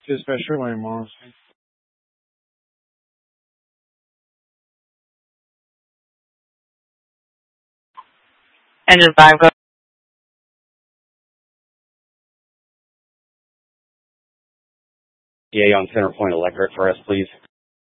Especially my mom. Engine 5, go. Yeah, on Center Point Electric for us, please.